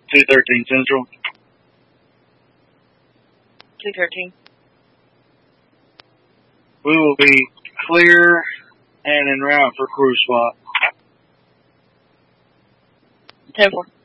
213 Central. 213. We will be clear and en route for cruise spot. 10-4.